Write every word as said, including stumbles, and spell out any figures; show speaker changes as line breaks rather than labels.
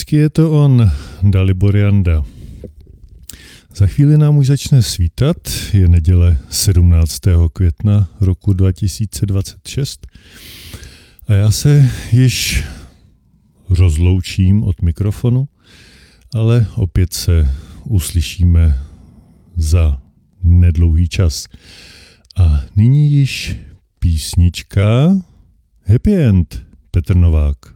Vždycky je to on, Dalibor Janda. Za chvíli nám už začne svítat, je neděle sedmnáctého května roku dva tisíce dvacet šest a já se již rozloučím od mikrofonu, ale opět se uslyšíme za nedlouhý čas. A nyní již písnička Happy End, Petr Novák.